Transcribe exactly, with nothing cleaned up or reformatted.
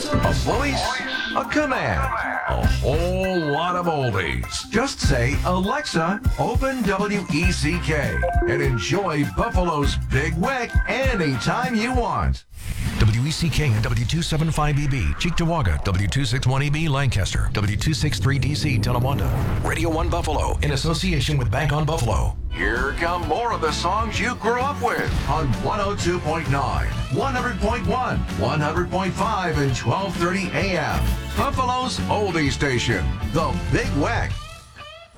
A voice, a command, a whole lot of oldies. Just say, Alexa, open W E C K and enjoy Buffalo's Big Wick anytime you want. W E C K and W two seventy-five E B, Cheektowaga, W two sixty-one E B, Lancaster, W two sixty-three D C, Tonawanda. Radio one Buffalo, in association with Bank on Buffalo. Here come more of the songs you grew up with on one oh two point nine, one hundred point one, one hundred point five, and twelve thirty A M. Buffalo's oldie station, The Big Wick.